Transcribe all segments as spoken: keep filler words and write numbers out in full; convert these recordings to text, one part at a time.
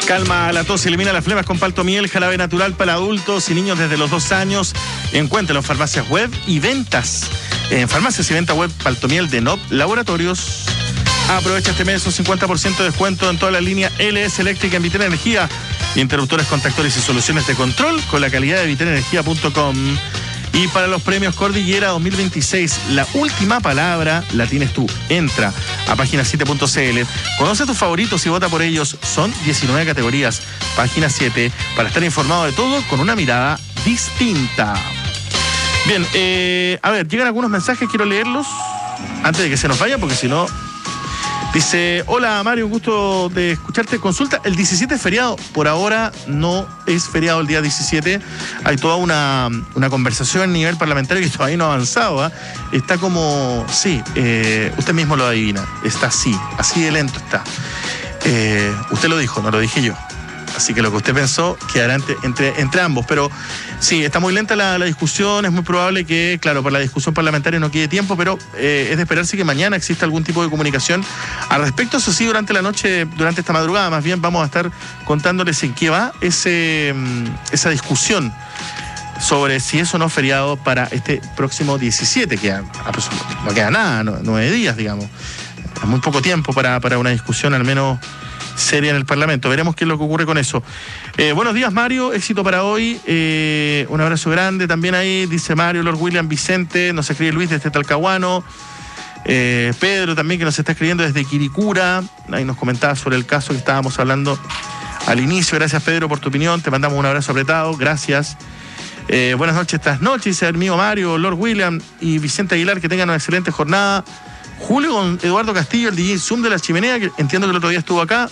Calma la tos, elimina las flemas con Paltomiel, jarabe natural para adultos y niños desde los dos años. Encuéntralo en farmacias web y ventas. En farmacias y ventas web Paltomiel de N O P Laboratorios. Aprovecha este mes un cincuenta por ciento de descuento en toda la línea L S eléctrica en Vitel Energía. Interruptores, contactores y soluciones de control con la calidad de vitel energía punto com. Y para los premios Cordillera dos mil veintiséis, la última palabra la tienes tú. Entra a página siete punto c l, conoce a tus favoritos y vota por ellos. Son diecinueve categorías. Página siete, para estar informado de todo con una mirada distinta. Bien, eh, a ver, llegan algunos mensajes, quiero leerlos antes de que se nos vaya, porque si no... Dice, hola Mario, un gusto de escucharte. Consulta, el diecisiete es feriado. Por ahora no es feriado el día diecisiete. Hay toda una, una conversación a nivel parlamentario que todavía no ha avanzado. ¿eh? Está como, sí, eh, usted mismo lo adivina. Está así, así de lento está. Eh, usted lo dijo, no lo dije yo. Así que lo que usted pensó quedará entre, entre, entre ambos. Pero sí, está muy lenta la, la discusión. Es muy probable que, claro, para la discusión parlamentaria no quede tiempo, pero eh, es de esperarse que mañana exista algún tipo de comunicación al respecto. Eso sí, durante la noche, durante esta madrugada, más bien vamos a estar contándoles en qué va ese, esa discusión sobre si es o no feriado para este próximo diecisiete, que no queda nada, no, nueve días, digamos. Es muy poco tiempo para, para una discusión al menos seria en el Parlamento. Veremos qué es lo que ocurre con eso. Eh, buenos días, Mario. Éxito para hoy. Eh, un abrazo grande también ahí. Dice Mario, Lord William, Vicente. Nos escribe Luis desde Talcahuano. Eh, Pedro también, que nos está escribiendo desde Quiricura. Ahí nos comentaba sobre el caso que estábamos hablando al inicio. Gracias, Pedro, por tu opinión. Te mandamos un abrazo apretado. Gracias. Eh, buenas noches estas noches. Dice el mío Mario, Lord William y Vicente Aguilar. Que tengan una excelente jornada. Julio con Eduardo Castillo, el D J Zoom de la Chimenea, que entiendo que el otro día estuvo acá.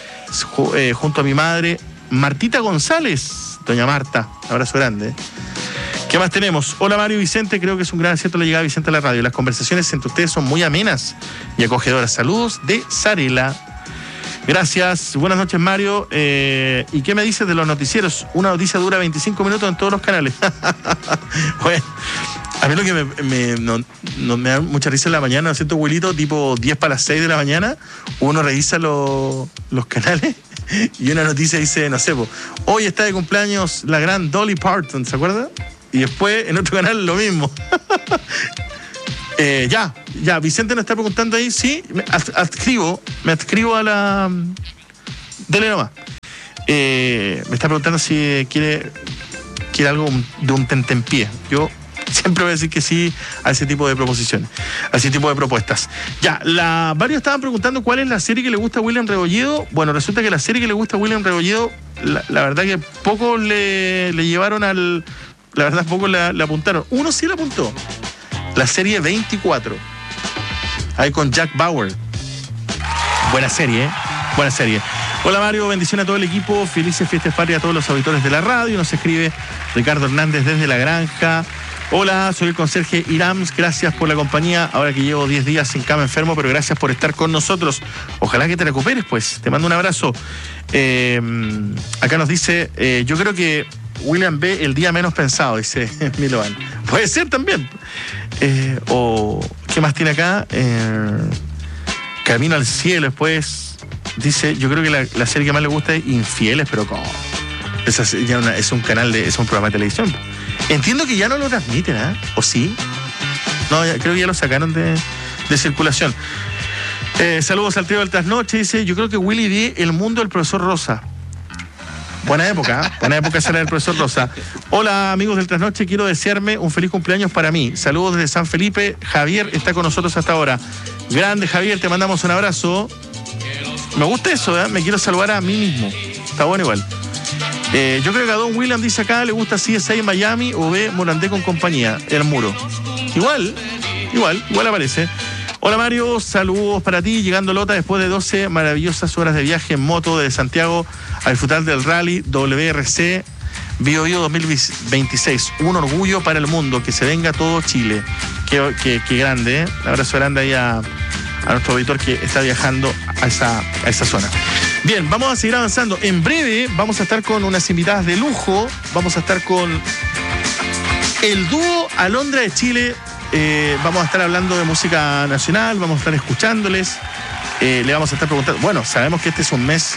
Eh, junto a mi madre Martita González, doña Marta, abrazo grande. ¿Qué más tenemos? Hola Mario y Vicente, creo que es un gran acierto la llegada de Vicente a la radio. Las conversaciones entre ustedes son muy amenas y acogedoras. Saludos de Sarela. Gracias, buenas noches Mario. Eh, ¿Y qué me dices de los noticieros? Una noticia dura veinticinco minutos en todos los canales. Bueno, a mí lo que me, me, no, no, me da mucha risa en la mañana, ¿no es cierto, abuelito? Tipo diez para las seis de la mañana, uno revisa lo, los canales y una noticia dice, no sé, po, hoy está de cumpleaños la gran Dolly Parton, ¿se acuerda? Y después en otro canal lo mismo. eh, ya, ya, Vicente nos está preguntando ahí, sí, me adscribo, me adscribo a la... Dele nomás. Eh, me está preguntando si quiere, quiere algo de un tentempié. Yo... siempre voy a decir que sí a ese tipo de proposiciones, a ese tipo de propuestas. Ya, la, varios estaban preguntando cuál es la serie que le gusta a William Rebolledo. Bueno, resulta que la serie que le gusta a William Rebolledo, la, la verdad que poco le, le llevaron al... La verdad, poco la, la apuntaron. Uno sí la apuntó. La serie veinticuatro. Ahí con Jack Bauer. Buena serie, ¿eh? Buena serie. Hola Mario, bendición a todo el equipo. Felices fiestas patrias a todos los auditores de la radio. Nos escribe Ricardo Hernández desde La Granja. Hola, soy el conserje Irams, gracias por la compañía, ahora que llevo diez días sin cama enfermo, pero gracias por estar con nosotros. Ojalá que te recuperes, pues, te mando un abrazo. Eh, acá nos dice, eh, yo creo que William ve el día menos pensado, dice Milovan. Puede ser también. Eh, o, ¿qué más tiene acá? Eh, Camino al cielo, después, dice, yo creo que la, la serie que más le gusta es Infieles, pero ¿cómo? Esa es, ya una, es un canal, de, es un programa de televisión. Entiendo que ya no lo transmiten, ¿eh? ¿O sí? No, ya, creo que ya lo sacaron de, de circulación. Eh, saludos al trío del trasnoche. Dice, yo creo que Willy D, El mundo del profesor Rosa. Buena época, ¿eh? Buena época esa era el profesor Rosa. Hola, amigos del trasnoche. Quiero desearme un feliz cumpleaños para mí. Saludos desde San Felipe. Javier está con nosotros hasta ahora. Grande, Javier, te mandamos un abrazo. Me gusta eso, ¿eh? Me quiero saludar a mí mismo. Está bueno igual. Eh, yo creo que a Don William dice acá, le gusta C S I en Miami o ve Morandé con compañía, El Muro. Igual, igual, igual aparece. Hola Mario, saludos para ti, llegando Lota después de doce maravillosas horas de viaje en moto de Santiago a disfrutar del rally W R C Bio Bio dos mil veintiséis. Un orgullo para el mundo, que se venga todo Chile. Qué, qué, qué grande, ¿eh? Un abrazo grande ahí a, a nuestro auditor que está viajando a esa, a esa zona. Bien, vamos a seguir avanzando. En breve vamos a estar con unas invitadas de lujo. Vamos a estar con el dúo Alondra de Chile. Eh, vamos a estar hablando de música nacional, vamos a estar escuchándoles. Eh, le vamos a estar preguntando. Bueno, sabemos que este es un mes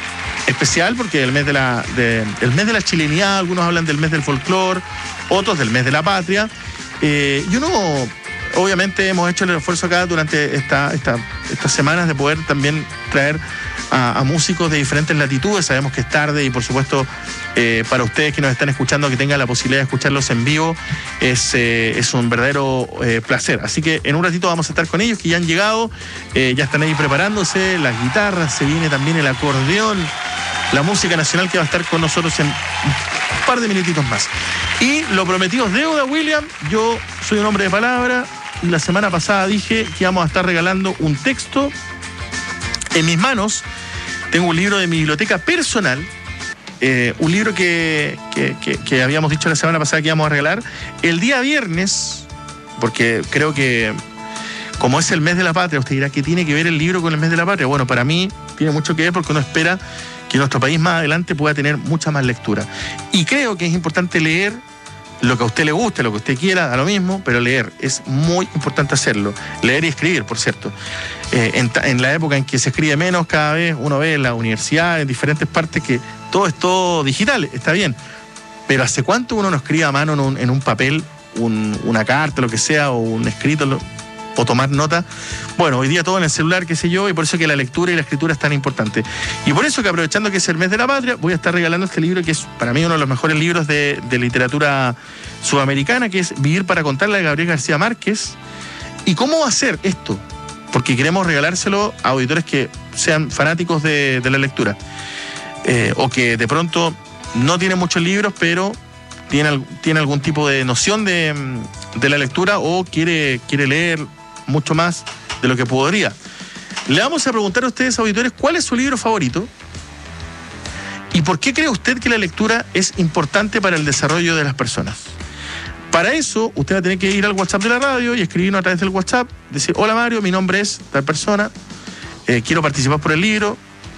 especial porque el mes de la de, el mes de la chilenidad, algunos hablan del mes del folclore, otros del mes de la patria, eh, y uno obviamente hemos hecho el esfuerzo acá durante esta, esta, estas semanas de poder también traer a, a músicos de diferentes latitudes. Sabemos que es tarde y por supuesto eh, para ustedes que nos están escuchando, que tengan la posibilidad de escucharlos en vivo, es, eh, es un verdadero eh, placer. Así que en un ratito vamos a estar con ellos, que ya han llegado, eh, ya están ahí preparándose, las guitarras, se viene también el acordeón, la música nacional que va a estar con nosotros en un par de minutitos más. Y lo prometido es deuda, William. Yo soy un hombre de palabra y la semana pasada dije que íbamos a estar regalando un texto. En mis manos tengo un libro de mi biblioteca personal, eh, un libro que, que, que, que habíamos dicho la semana pasada que íbamos a regalar el día viernes, porque creo que como es el mes de la patria, usted dirá, ¿qué tiene que ver el libro con el mes de la patria? Bueno, para mí tiene mucho que ver porque uno espera que nuestro país más adelante pueda tener mucha más lectura. Y creo que es importante leer lo que a usted le guste, lo que usted quiera, da lo mismo, pero leer, es muy importante hacerlo. Leer y escribir, por cierto. Eh, en, en la época en que se escribe menos, cada vez uno ve en la universidad, en diferentes partes, que todo es todo digital, está bien. Pero ¿hace cuánto uno no escribe a mano en un, en un papel, un, una carta, lo que sea, o un escrito, lo, o tomar nota? Bueno, hoy día todo en el celular, qué sé yo, y por eso que la lectura y la escritura es tan importante. Y por eso que, aprovechando que es el mes de la patria, voy a estar regalando este libro que es para mí uno de los mejores libros de, de literatura sudamericana, que es Vivir para contarla, de Gabriel García Márquez. ¿Y cómo hacer esto? Porque queremos regalárselo a auditores que sean fanáticos de, de la lectura, eh, o que de pronto no tienen muchos libros, pero tiene, tiene algún tipo de noción de, de la lectura, o quiere, quiere leer mucho más de lo que podría. Le vamos a preguntar a ustedes, auditores, ¿cuál es su libro favorito? ¿Y por qué cree usted que la lectura es importante para el desarrollo de las personas? Para eso, usted va a tener que ir al WhatsApp de la radio y escribirnos a través del WhatsApp, decir, hola Mario, mi nombre es tal persona, eh, quiero participar por el libro,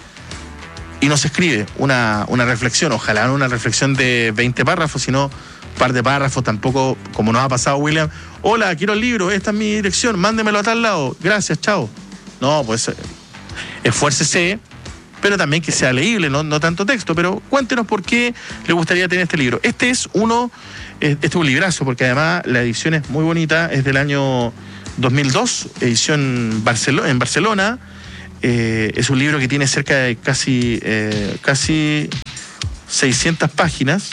y nos escribe una, una reflexión, ojalá no una reflexión de veinte párrafos, sino un par de párrafos, tampoco como nos ha pasado William, hola, quiero el libro, esta es mi dirección, mándemelo a tal lado, gracias, chao. No, pues esfuércese, pero también que sea leíble, no, no tanto texto, pero cuéntenos por qué le gustaría tener este libro. Este es uno, este es un librazo, porque además la edición es muy bonita, es del año dos mil dos, edición Barcelo- en Barcelona. Eh, es un libro que tiene cerca de casi, eh, casi seiscientas páginas.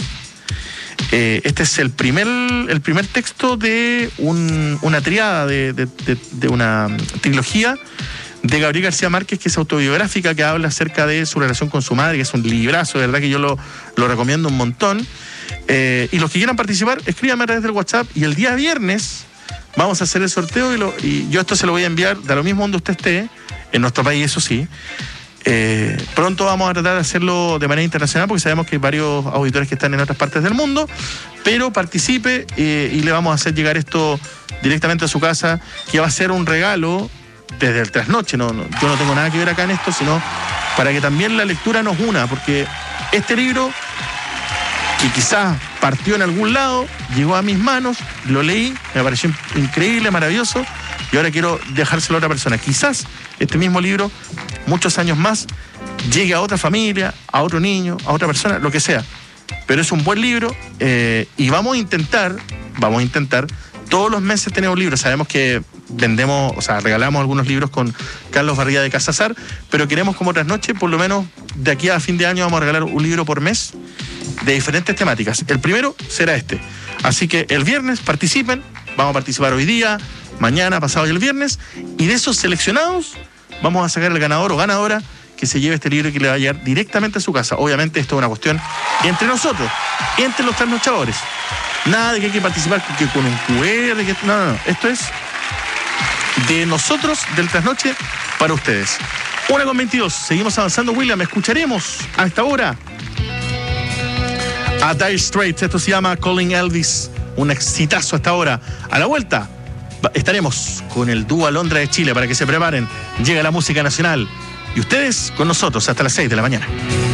Eh, este es el primer, el primer texto de un, una triada, de, de, de, de una trilogía de Gabriel García Márquez, que es autobiográfica, que habla acerca de su relación con su madre, que es un librazo, de verdad que yo lo, lo recomiendo un montón. Eh, y los que quieran participar, escríbanme a través del WhatsApp, y el día viernes vamos a hacer el sorteo, y, lo, y yo esto se lo voy a enviar de lo mismo donde usted esté, en nuestro país, eso sí. Eh, pronto vamos a tratar de hacerlo de manera internacional, porque sabemos que hay varios auditores que están en otras partes del mundo, pero participe, eh, y le vamos a hacer llegar esto directamente a su casa, que va a ser un regalo desde el trasnoche. No, no, yo no tengo nada que ver acá en esto, sino para que también la lectura nos una, porque este libro, que quizás partió en algún lado, llegó a mis manos, lo leí, me pareció increíble, maravilloso, y ahora quiero dejárselo a otra persona. Quizás este mismo libro, muchos años más, llegue a otra familia, a otro niño, a otra persona, lo que sea. Pero es un buen libro, eh, y vamos a intentar, vamos a intentar, todos los meses tener un libro. Sabemos que vendemos, o sea, regalamos algunos libros con Carlos Barriga de Casazar, pero queremos, como otras noches, por lo menos de aquí a fin de año vamos a regalar un libro por mes de diferentes temáticas. El primero será este. Así que el viernes participen, vamos a participar hoy día, mañana, pasado y el viernes, y de esos seleccionados vamos a sacar el ganador o ganadora que se lleve este libro y que le va a llegar directamente a su casa. Obviamente esto es una cuestión entre nosotros, entre los trasnochadores. Nada de que hay que participar que con un Q R, que, no, no, no. Esto es de nosotros, del trasnoche, para ustedes. una con veintidós, seguimos avanzando, William. Escucharemos a esta hora a Dire Straits. Esto se llama Calling Elvis, un exitazo hasta ahora. A la vuelta estaremos con el dúo Alondra de Chile, para que se preparen. Llega la música nacional y ustedes con nosotros hasta las seis de la mañana.